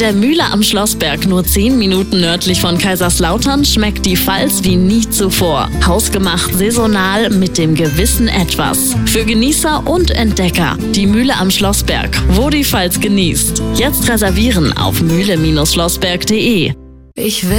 der Mühle am Schlossberg, nur 10 Minuten nördlich von Kaiserslautern, schmeckt die Pfalz wie nie zuvor. Hausgemacht, saisonal, mit dem gewissen Etwas. Für Genießer und Entdecker. Die Mühle am Schlossberg, wo die Pfalz genießt. Jetzt reservieren auf mühle-schlossberg.de. Ich will